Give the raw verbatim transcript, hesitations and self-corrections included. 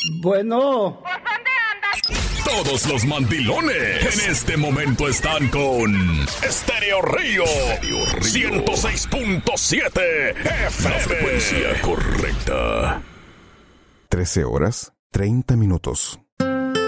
Bueno. ¿Pues dónde andas? Todos los mandilones en este momento están con Estéreo Río, ciento seis punto siete F M. La frecuencia correcta. trece horas, treinta minutos.